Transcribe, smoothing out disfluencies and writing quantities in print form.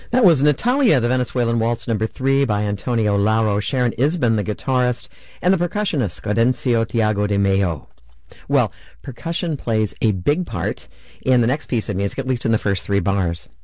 That was Natalia, the Venezuelan Waltz number 3 by Antonio Lauro, Sharon Isbin, the guitarist, and the percussionist Gaudencio Tiago de Mello. Well, percussion plays a big part in the next piece of music, at least in the first 3 bars.